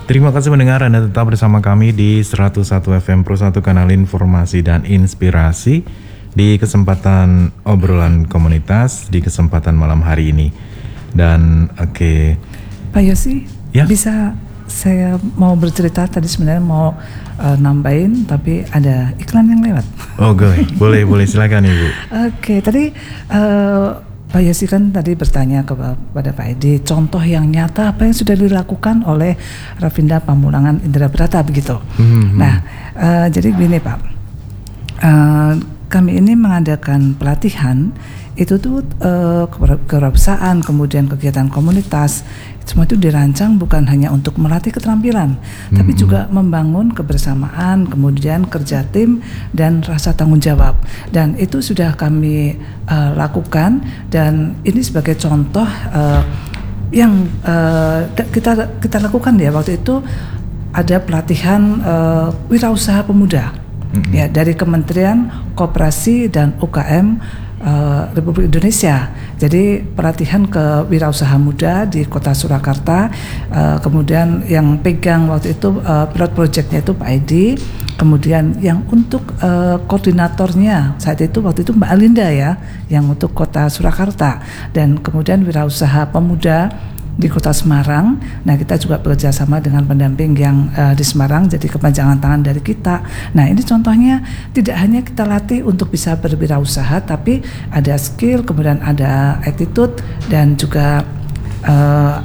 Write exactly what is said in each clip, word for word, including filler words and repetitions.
Terima kasih mendengar, Anda tetap bersama kami di seratus satu F M Pro satu, kanal informasi dan inspirasi, di kesempatan obrolan komunitas di kesempatan malam hari ini. Dan oke, okay. Pak Yosi, ya? Bisa saya mau bercerita tadi, sebenarnya mau uh, nambahin tapi ada iklan yang lewat. Oh, gue boleh boleh silakan Ibu. Oke, okay, tadi uh, Pak Yosi kan tadi bertanya kepada Pak Edi, contoh yang nyata apa yang sudah dilakukan oleh Rafinda Pamulangan Indrabrata begitu. Mm-hmm. Nah, uh, jadi gini Pak, uh, kami ini mengadakan pelatihan itu tuh uh, kewirausahaan, kemudian kegiatan komunitas, semua itu dirancang bukan hanya untuk melatih keterampilan, mm-hmm. tapi juga membangun kebersamaan, kemudian kerja tim dan rasa tanggung jawab. Dan itu sudah kami uh, lakukan, dan ini sebagai contoh uh, yang uh, kita kita lakukan ya waktu itu ada pelatihan uh, wirausaha pemuda, mm-hmm. ya dari Kementerian Koperasi dan U K M Uh, Republik Indonesia. Jadi pelatihan kewirausaha muda di Kota Surakarta, uh, kemudian yang pegang waktu itu uh, pilot projectnya itu Pak Edi, kemudian yang untuk uh, koordinatornya saat itu waktu itu Mbak Alinda ya, yang untuk Kota Surakarta, dan kemudian wirausaha pemuda di Kota Semarang. Nah, kita juga bekerja sama dengan pendamping yang uh, di Semarang, jadi kepanjangan tangan dari kita. Nah, ini contohnya tidak hanya kita latih untuk bisa berwirausaha, tapi ada skill, kemudian ada attitude, dan juga uh,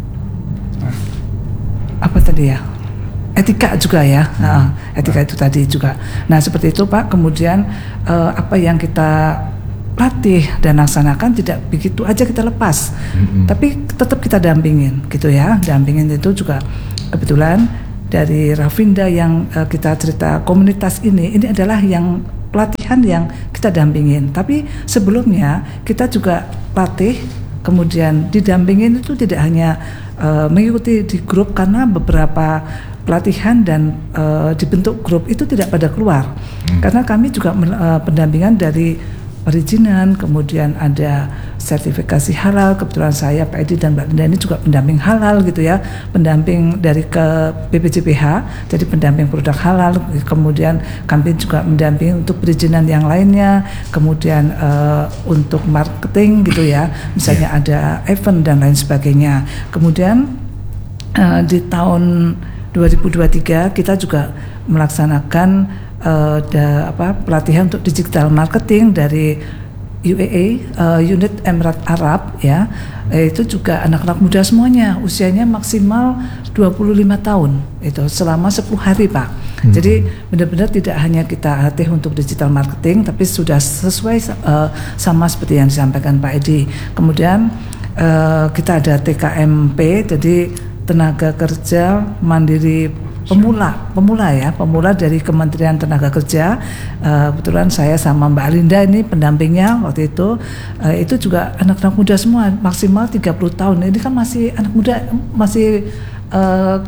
apa tadi ya, etika juga ya, hmm. uh, etika itu tadi juga. Nah, seperti itu Pak. Kemudian uh, apa yang kita latih dan laksanakan tidak begitu aja kita lepas, mm-hmm. tapi tetap kita dampingin gitu ya. Dampingin itu juga kebetulan dari Rafinda yang uh, kita cerita komunitas ini, ini adalah yang pelatihan yang kita dampingin. Tapi sebelumnya kita juga latih, kemudian didampingin itu tidak hanya uh, mengikuti di grup, karena beberapa pelatihan dan uh, dibentuk grup itu tidak pada keluar, mm. karena kami juga uh, pendampingan dari perizinan, kemudian ada sertifikasi halal. Kebetulan saya, Pak Edi dan Mbak Linda ini juga pendamping halal gitu ya, pendamping dari ke B P J P H, jadi pendamping produk halal. Kemudian kami juga mendamping untuk perizinan yang lainnya, kemudian uh, untuk marketing gitu ya, misalnya ada event dan lain sebagainya. Kemudian uh, di tahun dua ribu dua puluh tiga kita juga melaksanakan Uh, da, apa, pelatihan untuk digital marketing dari U A E, uh, Unit Emirat Arab ya. Eh, itu juga anak-anak muda semuanya, usianya maksimal dua puluh lima tahun, itu selama sepuluh hari Pak. Hmm. Jadi benar-benar tidak hanya kita latih untuk digital marketing, tapi sudah sesuai uh, sama seperti yang disampaikan Pak Edi. Kemudian uh, kita ada T K M P, jadi tenaga kerja mandiri pemula, pemula ya, pemula dari Kementerian Tenaga Kerja. Uh, kebetulan saya sama Mbak Alinda ini pendampingnya waktu itu. Uh, itu juga anak-anak muda semua, maksimal tiga puluh tahun. Ini kan masih anak muda, masih uh,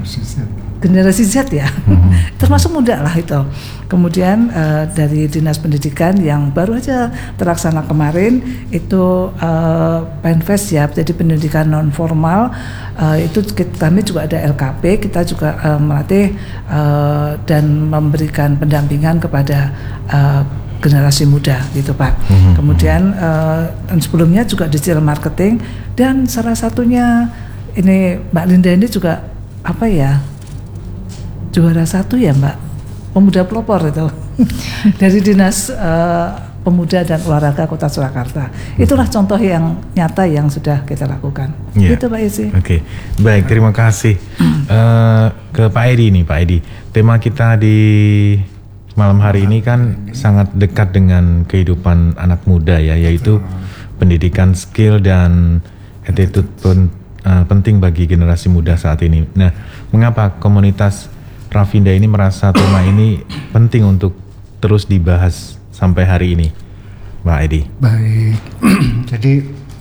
generasi Z ya, mm-hmm. termasuk muda lah itu. Kemudian uh, dari Dinas Pendidikan yang baru aja terlaksana kemarin itu uh, Penfest ya, jadi pendidikan non formal, uh, itu kami juga ada L K P, kita juga uh, melatih uh, dan memberikan pendampingan kepada uh, generasi muda gitu Pak. Mm-hmm. Kemudian uh, sebelumnya juga digital marketing, dan salah satunya ini Mbak Linda ini juga apa ya, juara satu ya Mbak, pemuda pelopor itu dari Dinas uh, Pemuda dan Olahraga Kota Surakarta. Itulah contoh yang nyata yang sudah kita lakukan. Yeah. Gitu Pak Isi. Oke, okay. Baik, terima kasih. uh, ke Pak Edi nih, Pak Edi. Tema kita di malam hari ini kan sangat dekat dengan kehidupan anak muda ya, yaitu pendidikan, skill dan attitude pun uh, penting bagi generasi muda saat ini. Nah, mengapa komunitas Rafinda ini merasa tema ini penting untuk terus dibahas sampai hari ini, Mbak Edi? Baik, jadi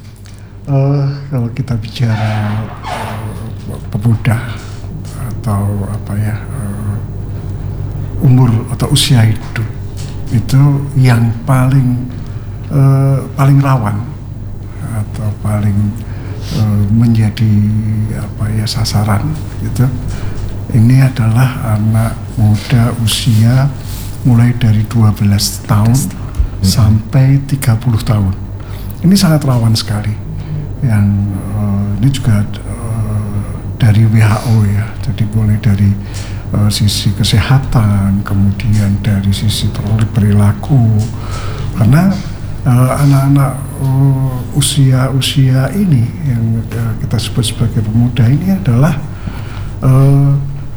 uh, kalau kita bicara uh, pemuda atau apa ya, uh, umur atau usia hidup itu yang paling uh, paling rawan atau paling uh, menjadi apa ya, sebagai sasaran gitu. Ini adalah anak muda usia mulai dari dua belas tahun hmm. sampai tiga puluh tahun. Ini sangat rawan sekali. Yang uh, ini juga uh, dari W H O ya. Jadi mulai dari uh, sisi kesehatan, kemudian dari sisi perilaku. Karena uh, anak-anak uh, usia-usia ini yang uh, kita sebut sebagai pemuda ini adalah uh,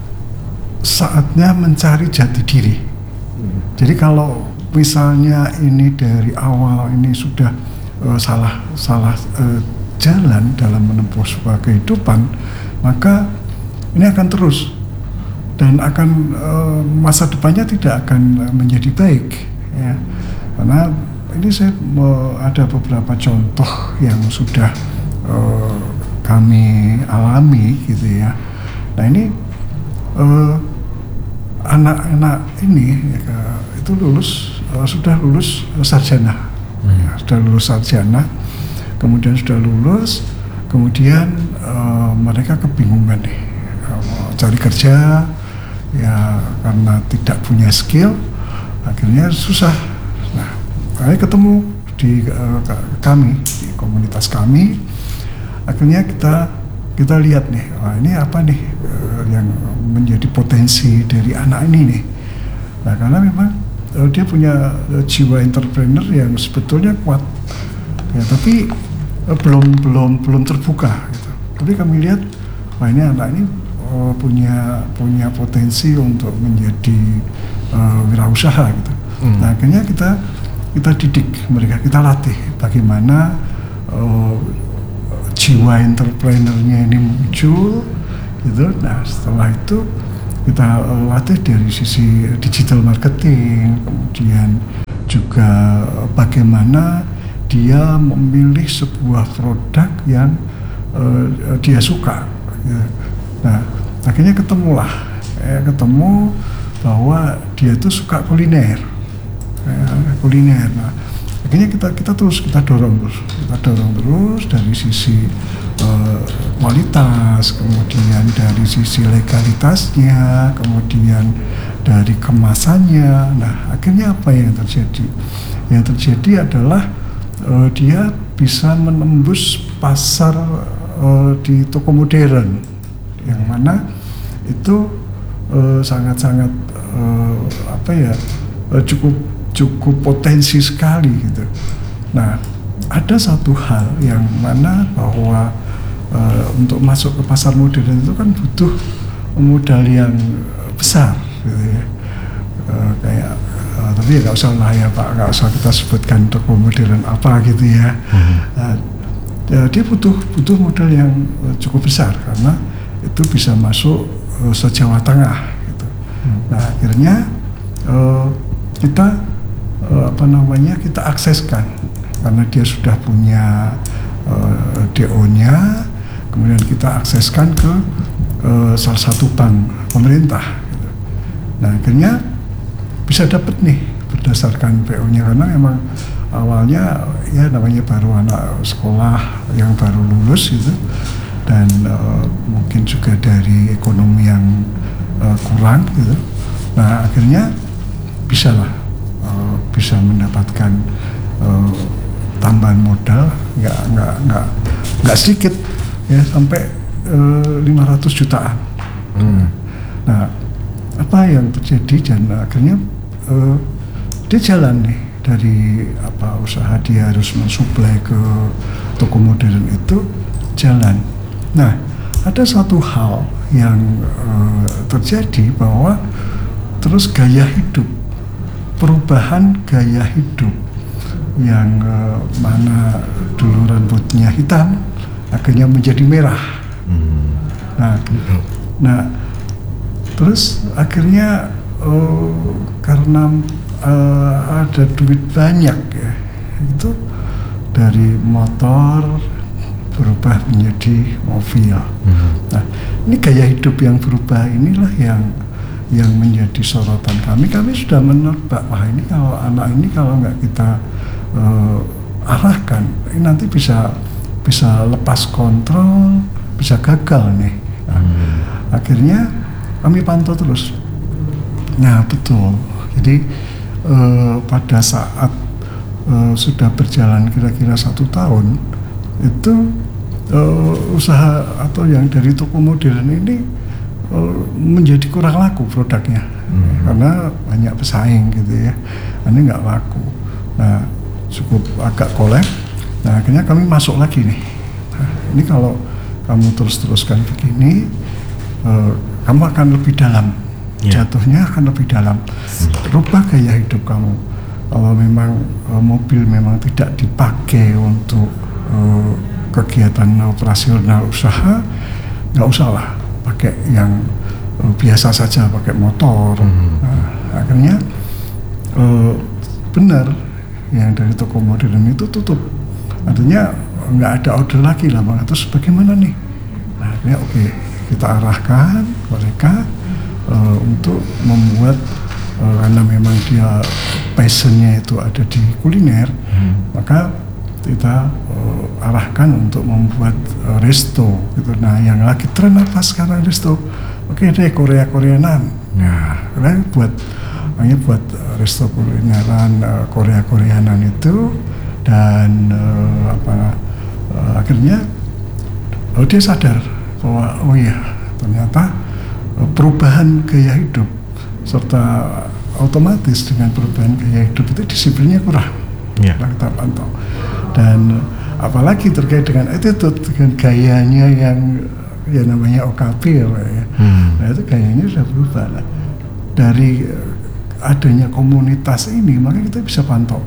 saatnya mencari jati diri. Hmm. Jadi kalau misalnya ini dari awal ini sudah uh, salah salah uh, jalan dalam menempuh sebuah kehidupan, maka ini akan terus dan akan uh, masa depannya tidak akan menjadi baik. Ya. Karena ini saya uh, ada beberapa contoh yang sudah uh, kami alami gitu ya. Nah ini uh, anak-anak ini ya, itu lulus uh, sudah lulus uh, sarjana, hmm. ya, sudah lulus sarjana, kemudian sudah lulus, kemudian uh, mereka kebingungan nih uh, cari kerja ya karena tidak punya skill, akhirnya susah. Nah, saya ketemu di uh, kami di komunitas kami, akhirnya kita kita lihat nih, wah ini apa nih uh, yang menjadi potensi dari anak ini nih. Nah karena memang uh, dia punya uh, jiwa entrepreneur yang sebetulnya kuat, ya, tapi uh, belum belum belum terbuka. Gitu. Tapi kami lihat, wah ini anak ini uh, punya punya potensi untuk menjadi uh, wirausaha gitu. Hmm. Nah akhirnya kita kita didik mereka, kita latih bagaimana uh, jiwa entrepreneurnya ini muncul gitu. Nah setelah itu kita uh, latih dari sisi digital marketing, kemudian juga bagaimana dia memilih sebuah produk yang uh, dia suka ya. Nah akhirnya ketemulah eh, ketemu bahwa dia itu suka kuliner ya, kuliner. Nah, akhirnya kita kita terus kita dorong terus kita dorong terus dari sisi uh, kualitas, kemudian dari sisi legalitasnya, kemudian dari kemasannya. Nah akhirnya apa yang terjadi? Yang terjadi adalah uh, dia bisa menembus pasar uh, di toko modern, yang mana itu uh, sangat-sangat uh, apa ya uh, cukup cukup potensi sekali gitu. Nah, ada satu hal yang mana bahwa uh, untuk masuk ke pasar modern itu kan butuh modal yang besar gitu ya. Uh, kayak uh, tapi ya nggak usah lah ya Pak, nggak usah kita sebutkan toko modern apa gitu ya. Hmm. Uh, ya, dia butuh butuh modal yang uh, cukup besar karena itu bisa masuk uh, se-Jawa Tengah gitu. Hmm. Nah, akhirnya uh, kita Uh, apa namanya kita akseskan karena dia sudah punya uh, D O-nya, kemudian kita akseskan ke uh, salah satu bank pemerintah gitu. Nah akhirnya bisa dapat nih berdasarkan P O-nya karena memang awalnya ya namanya baru anak sekolah yang baru lulus gitu, dan uh, mungkin juga dari ekonomi yang uh, kurang gitu. Nah akhirnya bisa lah Uh, bisa mendapatkan uh, tambahan modal nggak nggak nggak nggak sedikit ya sampai uh, lima ratus jutaan. Hmm. Nah apa yang terjadi dan akhirnya uh, dia jalan nih dari apa usaha dia harus mensuplai ke toko modern itu jalan. Nah ada satu hal yang uh, terjadi bahwa terus gaya hidup, perubahan gaya hidup yang uh, mana dulu rambutnya hitam akhirnya menjadi merah. Hmm. Nah, nah terus akhirnya uh, karena uh, ada duit banyak ya, itu dari motor berubah menjadi mobil. Hmm. Nah, ini gaya hidup yang berubah inilah yang yang menjadi sorotan kami. Kami sudah menebak, wah ini kalau anak ini kalau nggak kita uh, arahkan, ini nanti bisa bisa lepas kontrol, bisa gagal nih Nah, hmm. akhirnya kami pantau terus. Nah betul. Jadi eh, pada saat eh, sudah berjalan kira-kira satu tahun itu eh, usaha atau yang dari toko modern ini eh, menjadi kurang laku produknya, hmm. karena banyak pesaing gitu ya. Ini nggak laku. Nah cukup agak kolek. Nah akhirnya kami masuk lagi nih. Nah, ini kalau kamu terus-teruskan begini, eh, kamu akan lebih dalam. Yeah. Jatuhnya akan lebih dalam. Rubah gaya hidup kamu. Kalau memang uh, mobil memang tidak dipakai untuk uh, kegiatan operasional usaha, nggak usah lah pakai yang uh, biasa saja, pakai motor. Mm-hmm. Nah, akhirnya uh, benar yang dari toko modern itu tutup. Artinya nggak ada order lagi lah, Bang. Terus bagaimana nih? Nah, akhirnya oke, okay, kita arahkan mereka Uh, untuk membuat uh, karena memang dia passionnya itu ada di kuliner, hmm. maka kita uh, arahkan untuk membuat uh, resto gitu. Nah yang lagi tren apa sekarang resto? Oke deh Korea Koreanan. Nah karena buat hanya buat uh, resto kulineran uh, Korea Koreanan itu dan uh, apa uh, akhirnya oh, dia sadar bahwa oh iya ternyata perubahan gaya hidup serta otomatis dengan perubahan gaya hidup itu disiplinnya kurang, yeah. kita pantau. Dan apalagi terkait dengan attitude, dengan gayanya yang ya namanya O K P ya, ya. Hmm. Nah itu gayanya sudah berubah lah. Dari adanya komunitas ini maka kita bisa pantau,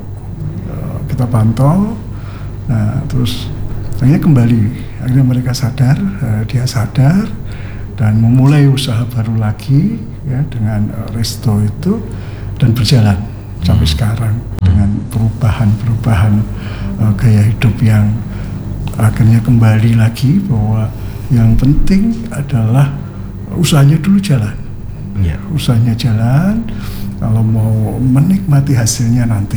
kita pantau. Nah terus akhirnya kembali, akhirnya mereka sadar, dia sadar. Dan memulai usaha baru lagi ya dengan uh, resto itu dan berjalan hmm. sampai sekarang hmm. dengan perubahan-perubahan uh, gaya hidup yang akhirnya kembali lagi bahwa yang penting adalah usahanya dulu jalan, yeah. usahanya jalan. Kalau mau menikmati hasilnya nanti,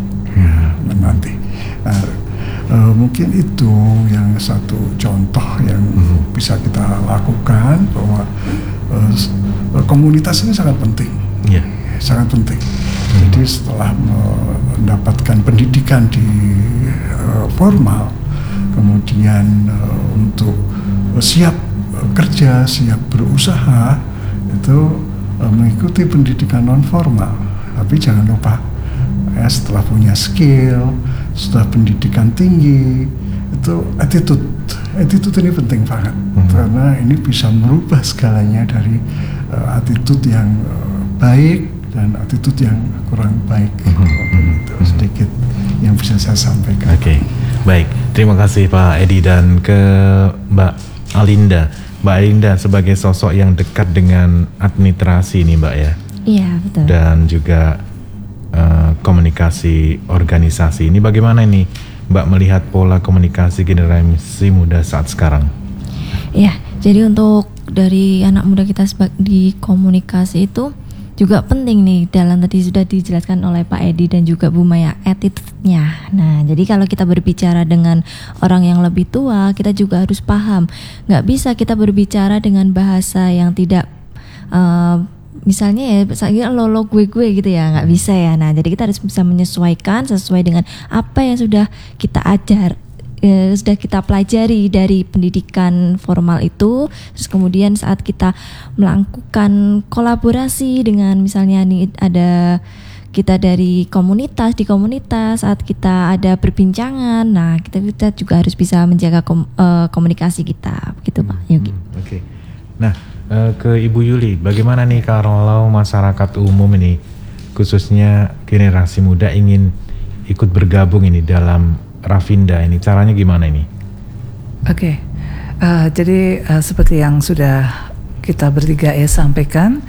yeah. nanti. Nah, Uh, mungkin itu yang satu contoh yang hmm. bisa kita lakukan bahwa uh, komunitas ini sangat penting, yeah. sangat penting. Hmm. Jadi setelah mendapatkan pendidikan di uh, formal, kemudian uh, untuk uh, siap uh, kerja, siap berusaha itu uh, mengikuti pendidikan non formal. Tapi jangan lupa ya setelah punya skill, setelah pendidikan tinggi, itu attitude, attitude ini penting banget hmm. karena ini bisa merubah segalanya dari uh, attitude yang uh, baik dan attitude yang kurang baik. Hmm. Itu sedikit yang bisa saya sampaikan. Oke, okay. Baik. Terima kasih Pak Edi dan ke Mbak Alinda. Mbak Alinda sebagai sosok yang dekat dengan administrasi nih Mbak ya. Iya betul. Dan juga Uh, komunikasi organisasi ini bagaimana ini Mbak melihat pola komunikasi generasi muda saat sekarang? Ya, jadi untuk dari anak muda kita di komunikasi itu juga penting nih dalam tadi sudah dijelaskan oleh Pak Edi dan juga Bu Maya attitude-nya. Nah, jadi kalau kita berbicara dengan orang yang lebih tua, kita juga harus paham. Nggak bisa kita berbicara dengan bahasa yang tidak uh, misalnya ya saya lo lo gue gue gitu ya, nggak bisa ya. Nah jadi kita harus bisa menyesuaikan sesuai dengan apa yang sudah kita ajar, eh, sudah kita pelajari dari pendidikan formal itu. Terus kemudian saat kita melakukan kolaborasi dengan misalnya nih ada kita dari komunitas di komunitas saat kita ada perbincangan, nah kita kita juga harus bisa menjaga kom, eh, komunikasi kita, gitu Pak Yogi. Hmm, Oke, okay. Nah. Uh, ke Ibu Yuli, bagaimana nih kalau masyarakat umum ini, khususnya generasi muda ingin ikut bergabung ini dalam Rafinda ini, caranya gimana ini? Oke, okay. uh, jadi uh, seperti yang sudah kita bertiga ya sampaikan,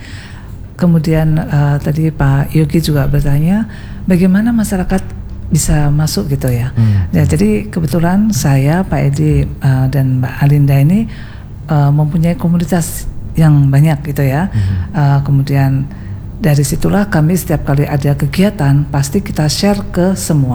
kemudian uh, tadi Pak Yogi juga bertanya, bagaimana masyarakat bisa masuk gitu ya. Hmm. Ya, jadi kebetulan saya, Pak Edi uh, dan Mbak Alinda ini uh, mempunyai komunitas yang banyak gitu ya. Mm-hmm. Uh, kemudian dari situlah kami setiap kali ada kegiatan pasti kita share ke semua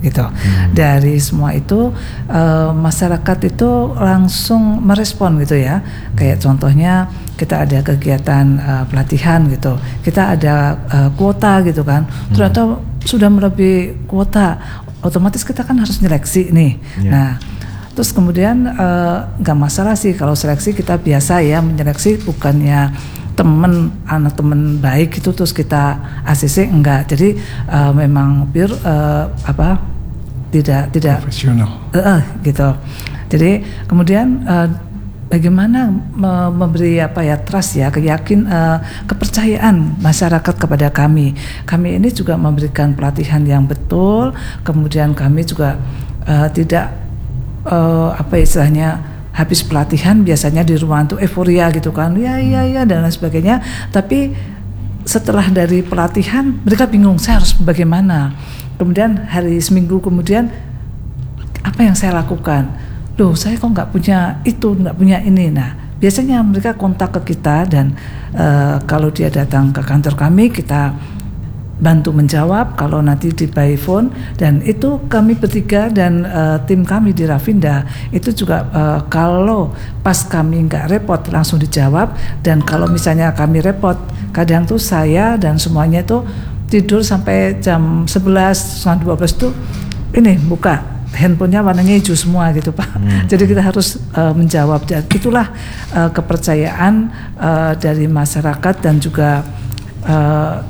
gitu. Hmm. Dari semua itu uh, masyarakat itu langsung merespon gitu ya. Kayak contohnya kita ada kegiatan uh, pelatihan gitu, kita ada uh, kuota gitu kan. Hmm. Ternyata sudah melebihi kuota, otomatis kita kan harus nyeleksi nih. Yeah. Nah, terus kemudian nggak uh, masalah sih kalau seleksi, kita biasa ya menyeleksi, bukannya temen anak temen baik itu terus kita A C C, enggak. Jadi uh, memang pure uh, apa tidak tidak profesional uh, uh, gitu. Jadi kemudian uh, bagaimana me- memberi apa ya trust ya, keyakin uh, kepercayaan masyarakat kepada kami. Kami ini juga memberikan pelatihan yang betul, kemudian kami juga uh, tidak uh, apa istilahnya habis pelatihan biasanya di ruangan tuh euforia gitu kan, ya ya ya dan lain sebagainya. Tapi setelah dari pelatihan mereka bingung, saya harus bagaimana. Kemudian hari seminggu kemudian apa yang saya lakukan? Loh, saya kok nggak punya itu, nggak punya ini. Nah, biasanya mereka kontak ke kita dan uh, kalau dia datang ke kantor kami, kita bantu menjawab kalau nanti di by phone. Dan itu kami bertiga dan uh, tim kami di Rafinda itu juga uh, kalau pas kami nggak repot langsung dijawab. Dan kalau misalnya kami repot, kadang tuh saya dan semuanya tuh tidur sampai jam sebelas, dua belas tuh ini buka handphonenya warnanya hijau semua gitu Pak. Hmm. Jadi kita harus uh, menjawab, dan itulah uh, kepercayaan uh, dari masyarakat dan juga uh,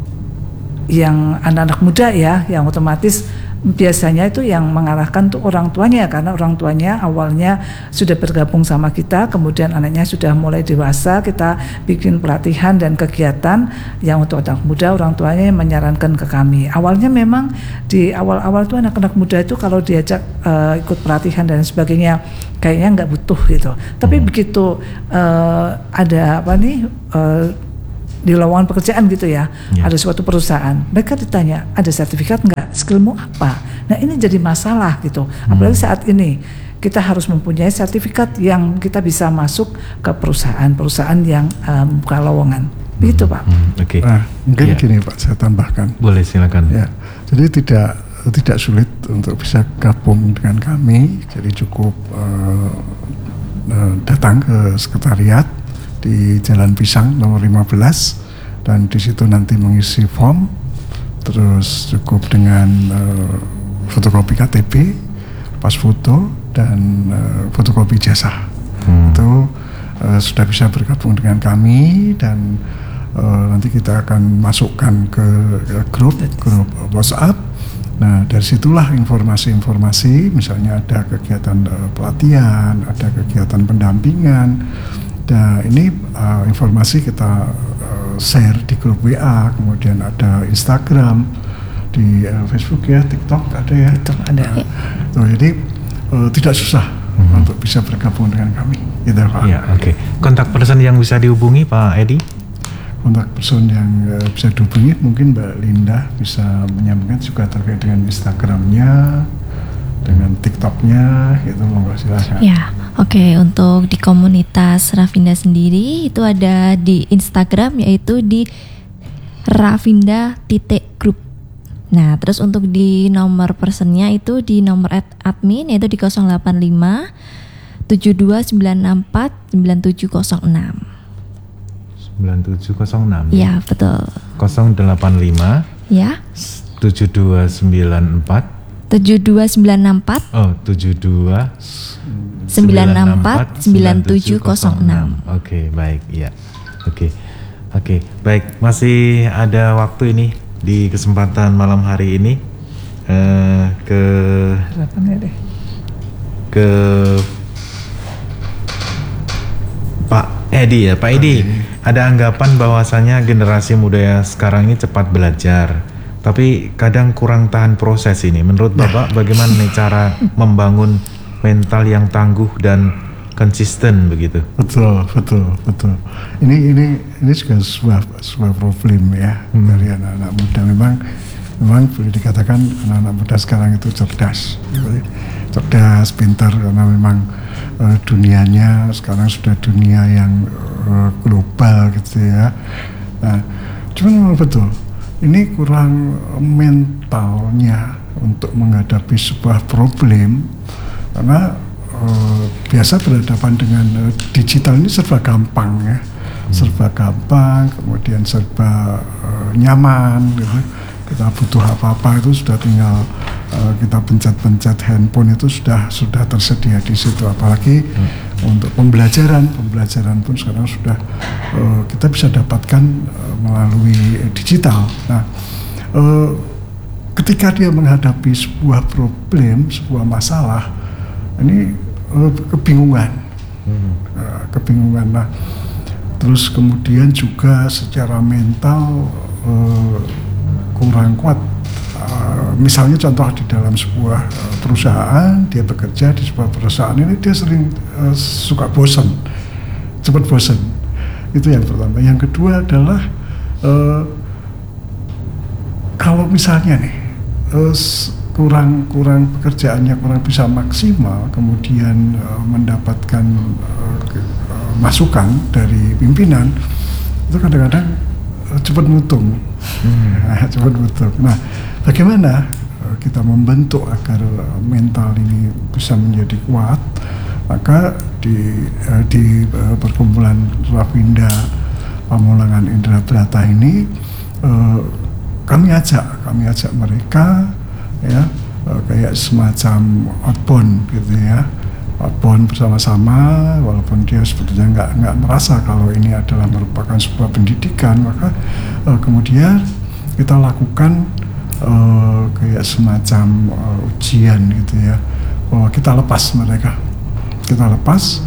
yang anak-anak muda ya, yang otomatis biasanya itu yang mengarahkan tuh orang tuanya, karena orang tuanya awalnya sudah bergabung sama kita, kemudian anaknya sudah mulai dewasa, kita bikin pelatihan dan kegiatan yang untuk anak muda, orang tuanya menyarankan ke kami. Awalnya memang di awal-awal tuh anak-anak muda itu kalau diajak uh, ikut pelatihan dan sebagainya kayaknya nggak butuh gitu. Tapi begitu uh, ada apa nih uh, di lowongan pekerjaan gitu ya, yeah. ada suatu perusahaan, mereka ditanya ada sertifikat nggak, skillmu apa. Nah ini jadi masalah gitu, hmm. apalagi saat ini kita harus mempunyai sertifikat yang kita bisa masuk ke perusahaan-perusahaan yang um, buka lowongan, hmm. begitu Pak. Hmm. Oke. Okay. Nah, mungkin yeah. gini Pak, saya tambahkan. Boleh, silakan. Ya, jadi tidak tidak sulit untuk bisa gabung dengan kami, jadi cukup uh, uh, datang ke sekretariat di Jalan Pisang nomor lima belas, dan di situ nanti mengisi form, terus cukup dengan uh, fotokopi K T P, pas foto dan uh, fotokopi jasa. Hmm. Itu uh, sudah bisa bergabung dengan kami, dan uh, nanti kita akan masukkan ke, ke grup grup WhatsApp. Nah, dari situlah informasi-informasi, misalnya ada kegiatan uh, pelatihan, ada kegiatan pendampingan. Nah, ini uh, informasi kita uh, share di grup W A, kemudian ada Instagram, di uh, Facebook ya, TikTok ada ya. TikTok ada. Uh, tuh, jadi uh, tidak susah hmm. untuk bisa bergabung dengan kami, gitu Pak. Ya, oke. Okay. Kontak person yang bisa dihubungi Pak Edi? Kontak person yang uh, bisa dihubungi mungkin Mbak Linda bisa menyampaikan juga terkait dengan Instagramnya, dengan TikToknya, gitu monggo silakan. Ya, oke. Okay. Untuk di komunitas Rafinda sendiri itu ada di Instagram yaitu di Rafinda titik group. Nah, terus untuk di nomor personnya itu di nomor admin yaitu di nol delapan lima tujuh dua sembilan enam empat sembilan tujuh nol enam. sembilan tujuh nol enam. Ya, betul. nol delapan lima ya. tujuh dua sembilan empat tujuh dua sembilan enam empat Oh, tujuh dua sembilan enam empat sembilan tujuh nol enam. Oke, baik, ya. Oke. Oke, baik. Masih ada waktu ini di kesempatan malam hari ini uh, ke deh. ke Pak Edi ya, Pak Edi. Ada anggapan bahwasanya generasi muda sekarang ini cepat belajar, tapi kadang kurang tahan proses ini. Menurut Bapak bagaimana nih cara membangun mental yang tangguh dan konsisten begitu? Betul, betul, betul. Ini ini ini juga sebuah sebuah problem ya hmm. dari anak-anak muda. Memang memang boleh dikatakan anak-anak muda sekarang itu cerdas, cerdas, pintar, karena memang uh, dunianya sekarang sudah dunia yang uh, global gitu ya. Nah, cuman memang betul. Ini kurang mentalnya, untuk menghadapi sebuah problem, karena uh, biasa berhadapan dengan uh, digital ini serba gampang ya, hmm. serba gampang, kemudian serba uh, nyaman gitu. Kita butuh apa-apa itu sudah tinggal uh, kita pencet-pencet handphone, itu sudah sudah tersedia di situ. Apalagi hmm. untuk pembelajaran, pembelajaran pun sekarang sudah uh, kita bisa dapatkan uh, melalui digital. Nah, uh, ketika dia menghadapi sebuah problem, sebuah masalah, ini uh, kebingungan, hmm. uh, kebingungan. Nah, terus kemudian juga secara mental uh, kurang kuat. Uh, misalnya contoh di dalam sebuah uh, perusahaan, dia bekerja di sebuah perusahaan ini, dia sering uh, suka bosan, cepat bosan. Itu yang pertama. Yang kedua adalah uh, kalau misalnya nih uh, kurang kurang pekerjaannya kurang bisa maksimal, kemudian uh, mendapatkan uh, ke, uh, masukan dari pimpinan, itu kadang-kadang uh, cepat mutung. Hmm. Cepat betul. Nah, bagaimana uh, kita membentuk agar uh, mental ini bisa menjadi kuat? Maka di uh, di uh, perkumpulan Rafinda Pamulangan Indra Brata ini uh, kami ajak, kami ajak mereka ya uh, kayak semacam outbound gitu ya, outbound bersama-sama, walaupun dia sebetulnya nggak nggak merasa kalau ini adalah merupakan sebuah pendidikan, maka uh, kemudian kita lakukan uh, kayak semacam uh, ujian gitu ya, bahwa kita lepas mereka, kita lepas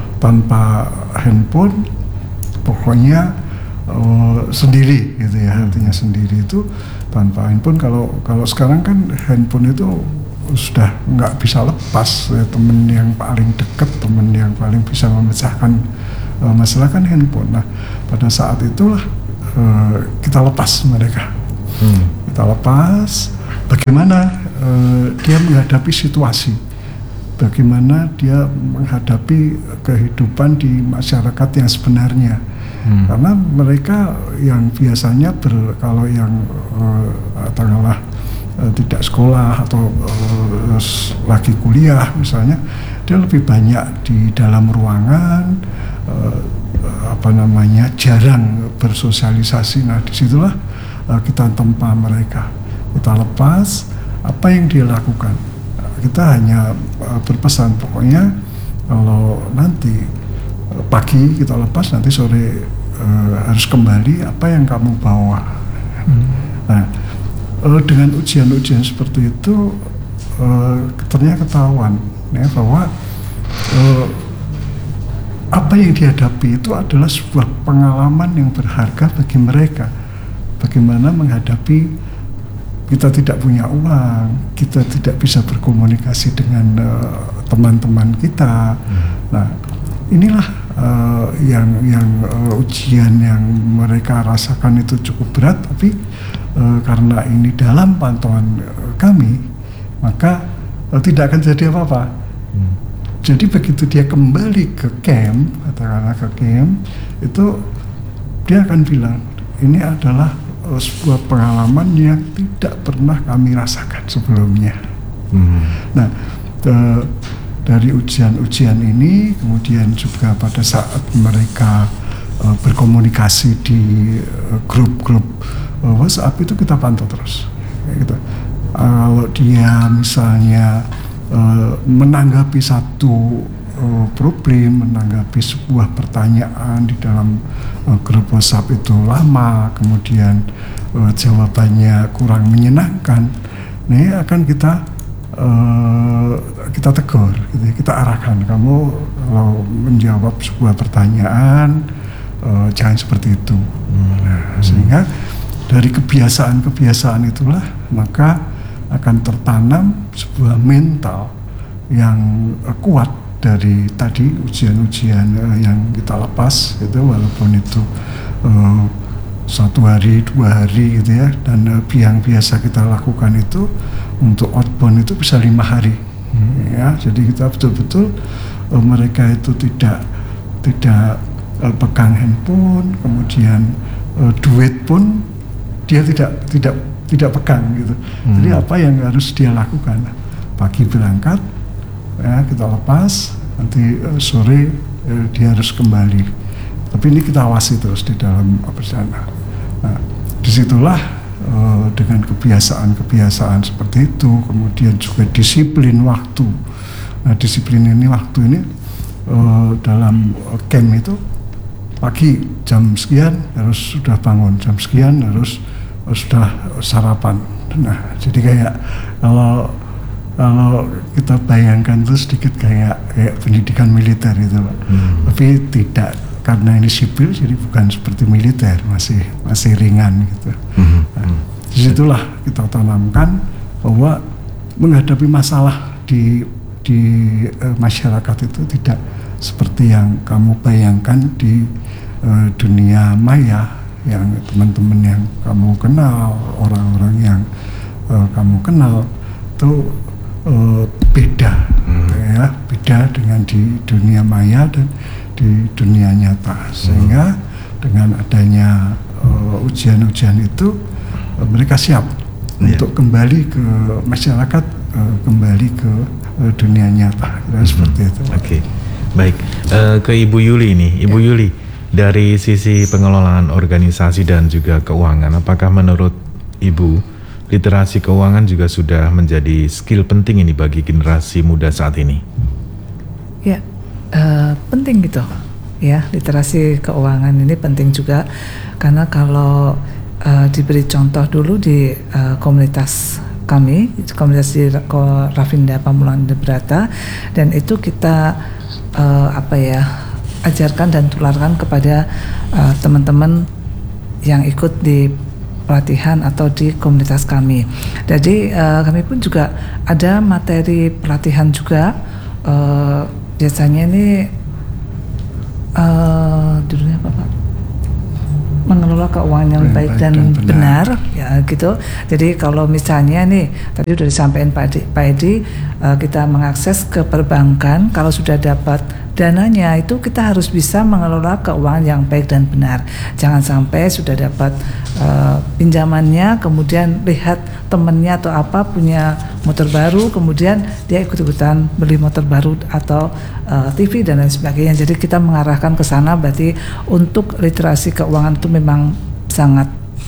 tanpa handphone, pokoknya uh, sendiri gitu ya, artinya sendiri itu tanpa handphone. Kalau kalau sekarang kan handphone itu sudah nggak bisa lepas ya, teman yang paling dekat, teman yang paling bisa memecahkan uh, masalah kan handphone. Nah, pada saat itulah uh, kita lepas mereka, hmm. kita lepas bagaimana uh, dia menghadapi situasi, bagaimana dia menghadapi kehidupan di masyarakat yang sebenarnya. Hmm. Karena mereka yang biasanya ber, kalau yang uh, katakanlah uh, tidak sekolah atau uh, lagi kuliah misalnya, dia lebih banyak di dalam ruangan, uh, apa namanya, jarang bersosialisasi. Nah, disitulah uh, kita tempa mereka, kita lepas apa yang dia lakukan. Kita hanya uh, berpesan, pokoknya kalau nanti uh, pagi kita lepas, nanti sore uh, harus kembali apa yang kamu bawa. Hmm. Nah, uh, dengan ujian-ujian seperti itu uh, ternyata ketahuan ya, bahwa uh, apa yang dihadapi itu adalah sebuah pengalaman yang berharga bagi mereka. Bagaimana menghadapi kita tidak punya uang, kita tidak bisa berkomunikasi dengan uh, teman-teman kita. Hmm. Nah, inilah uh, yang yang uh, ujian yang mereka rasakan itu cukup berat, tapi uh, karena ini dalam pantauan uh, kami, maka uh, tidak akan jadi apa-apa. Hmm. Jadi begitu dia kembali ke camp, katakanlah ke camp, itu dia akan bilang, ini adalah sebuah pengalaman yang tidak pernah kami rasakan sebelumnya. Hmm. Nah, e, dari ujian-ujian ini, kemudian juga pada saat mereka e, berkomunikasi di e, grup-grup e, WhatsApp itu kita pantau terus. Gitu. E, kalau dia misalnya e, menanggapi satu e, problem, menanggapi sebuah pertanyaan di dalam grup WhatsApp itu lama, kemudian uh, jawabannya kurang menyenangkan, ini akan kita uh, kita tegur, gitu, kita arahkan, kamu kalau menjawab sebuah pertanyaan uh, jangan seperti itu. Nah, sehingga dari kebiasaan-kebiasaan itulah maka akan tertanam sebuah mental yang uh, kuat dari tadi ujian-ujian uh, yang kita lepas itu, walaupun itu uh, satu hari dua hari gitu ya, dan uh, yang biasa kita lakukan itu untuk outbound itu bisa lima hari. Hmm. Ya, jadi kita betul-betul uh, mereka itu tidak tidak uh, pegang handphone, kemudian uh, duit pun dia tidak tidak tidak pegang gitu. Hmm. Jadi apa yang harus dia lakukan? Pagi berangkat, ya, kita lepas, nanti uh, sore uh, dia harus kembali. Tapi ini kita awasi terus di dalam perjalanan. Nah, disitulah uh, dengan kebiasaan-kebiasaan seperti itu, kemudian juga disiplin waktu. Nah, disiplin ini waktu ini uh, dalam uh, camp itu pagi jam sekian harus sudah bangun, jam sekian harus uh, sudah sarapan. Nah, jadi kayak kalau kalau kita bayangkan itu sedikit kayak kayak pendidikan militer itu, Pak. Hmm. Tapi tidak, karena ini sipil jadi bukan seperti militer, masih masih ringan gitu. Hmm. Nah, disitulah kita tanamkan bahwa menghadapi masalah di di uh, masyarakat itu tidak seperti yang kamu bayangkan di uh, dunia maya, yang teman-teman yang kamu kenal, orang-orang yang uh, kamu kenal itu Uh, beda, hmm. ya, beda dengan di dunia maya dan di dunia nyata. Sehingga hmm. dengan adanya uh, ujian-ujian itu uh, mereka siap yeah. untuk kembali ke masyarakat, uh, kembali ke uh, dunia nyata. Hmm. Seperti itu. Oke, okay. Baik. Uh, ke Ibu Yuli nih, Ibu yeah. Yuli, dari sisi pengelolaan organisasi dan juga keuangan, apakah menurut Ibu literasi keuangan juga sudah menjadi skill penting ini bagi generasi muda saat ini? Ya, uh, penting gitu. Ya, literasi keuangan ini penting juga, karena kalau uh, diberi contoh dulu di uh, komunitas kami, komunitas di Rafinda Pamulang Indrabrata, dan itu kita uh, apa ya ajarkan dan tularkan kepada uh, teman-teman yang ikut di pelatihan atau di komunitas kami. Jadi uh, kami pun juga ada materi pelatihan juga. Uh, biasanya ini uh, judulnya apa Pak? Mengelola keuangan yang baik, baik dan, dan benar. benar, ya gitu. Jadi kalau misalnya nih tadi sudah disampaikan Pak Edi, Pak Edi uh, kita mengakses ke perbankan, kalau sudah dapat dananya itu kita harus bisa mengelola keuangan yang baik dan benar. Jangan sampai sudah dapat uh, pinjamannya, kemudian lihat temennya atau apa punya motor baru, kemudian dia ikut-ikutan beli motor baru atau uh, T V dan lain sebagainya. Jadi kita mengarahkan ke sana, berarti untuk literasi keuangan itu memang sangat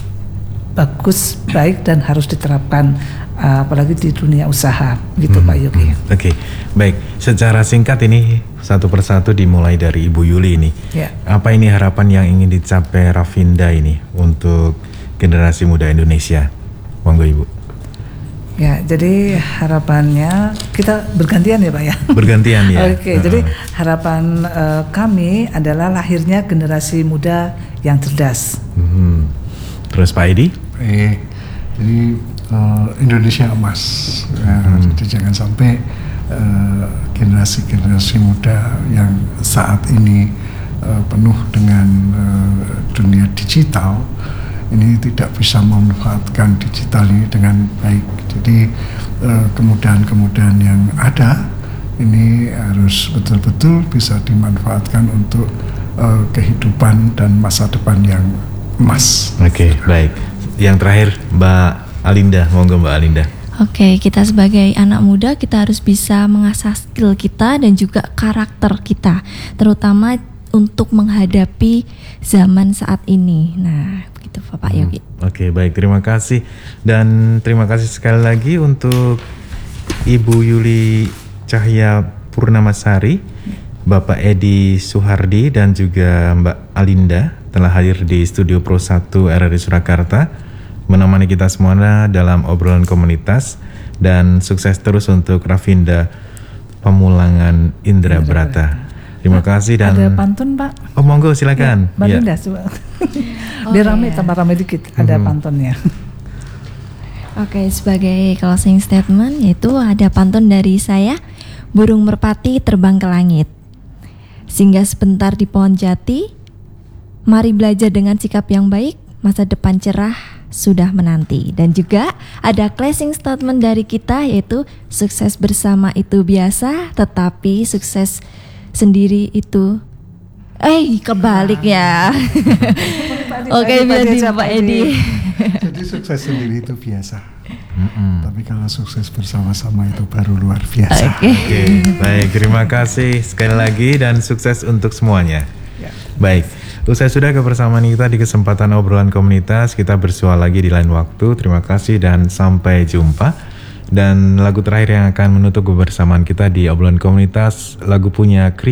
bagus, baik dan harus diterapkan, uh, apalagi di dunia usaha, gitu hmm, Pak Yogi. Hmm, Oke, okay. Baik. Secara singkat ini satu persatu dimulai dari Ibu Yuli ini. Ya. Apa ini harapan yang ingin dicapai Rafinda ini untuk generasi muda Indonesia? Monggo Ibu. Ya, jadi harapannya kita bergantian ya Pak ya. Bergantian ya. Oke, okay, uh-huh. Jadi harapan uh, kami adalah lahirnya generasi muda yang cerdas. Hmm. Terus Pak Edi? Eh, jadi uh, Indonesia emas. Ya, hmm. Jadi jangan sampai uh, generasi-generasi muda yang saat ini uh, penuh dengan uh, dunia digital ini tidak bisa memanfaatkan digital ini dengan baik. Jadi uh, kemudahan-kemudahan yang ada ini harus betul-betul bisa dimanfaatkan untuk uh, kehidupan dan masa depan yang emas. Oke, okay, baik. Yang terakhir Mbak Alinda, monggo Mbak Alinda. Oke, kita sebagai anak muda kita harus bisa mengasah skill kita dan juga karakter kita, terutama untuk menghadapi zaman saat ini. Nah, begitu Bapak Yogi. Hmm, Oke, okay, baik. Terima kasih dan terima kasih sekali lagi untuk Ibu Yuli Cahya Purnamasari, Bapak Edi Suhardi dan juga Mbak Alinda telah hadir di studio Pro satu R R I Surakarta menemani kita semua dalam obrolan komunitas, dan sukses terus untuk Rafinda Pamulangan Indrabrata. Terima kasih. Dan ada pantun Pak. Oh monggo silakan. Ya, Mbak ya. Linda coba. Biar rame, tambah rame dikit. Ada hmm. pantunnya. Oke, sebagai closing statement yaitu ada pantun dari saya. Burung merpati terbang ke langit, singgah sebentar di pohon jati. Mari belajar dengan sikap yang baik, masa depan cerah sudah menanti. Dan juga ada closing statement dari kita yaitu sukses bersama itu biasa, tetapi sukses sendiri itu eh kebalik ya. Oke, biar di Pak Edi. Jadi sukses sendiri itu biasa. Mm-mm. Tapi kalau sukses bersama-sama itu baru luar biasa. Oke. Oke, baik, terima kasih sekali lagi dan sukses untuk semuanya. Ya. Baik, usai sudah kebersamaan kita di kesempatan obrolan komunitas, kita bersua lagi di lain waktu. Terima kasih dan sampai jumpa. Dan lagu terakhir yang akan menutup kebersamaan kita di obrolan komunitas, lagu punya Chris